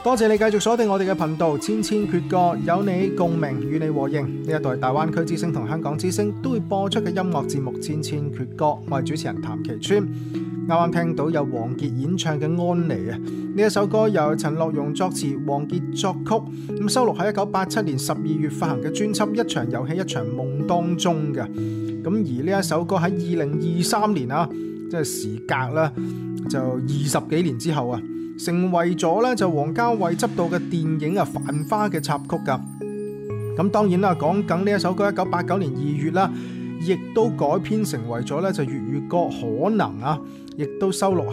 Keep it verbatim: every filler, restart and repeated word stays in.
多謝你繼續鎖定我哋嘅頻道，千千闕歌，有你共鳴，與你和應。呢一代大灣區之聲同香港之聲都會播出嘅音樂節目《千千闕歌》，我係主持人譚其川。啱啱聽到有王傑演唱嘅《安妮》啊，呢一首歌由陳樂融作詞，王傑作曲，咁收錄喺一九八七年十二月發行嘅專輯《一場遊戲一場夢》當中嘅。咁而呢一首歌喺二零二三年啊，即係時隔啦，就二十幾年之後啊，成為咗咧就王家衛執導嘅電影啊《繁花》嘅插曲噶。咁當然啦，講緊呢一首歌一九八九年二月啦，亦都改編成為咗咧就粵語歌《可能》啊，亦都收錄